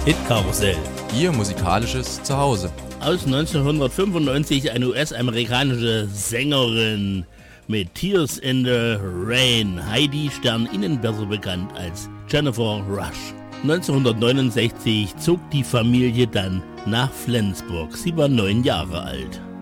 Hitkarussell. Ihr musikalisches Zuhause. Aus 1995 eine US-amerikanische Sängerin mit Tears in the Rain. Heidi Stern, ihnen besser bekannt als Jennifer Rush. 1969 zog die Familie dann nach Flensburg. Sie war 9 Jahre alt.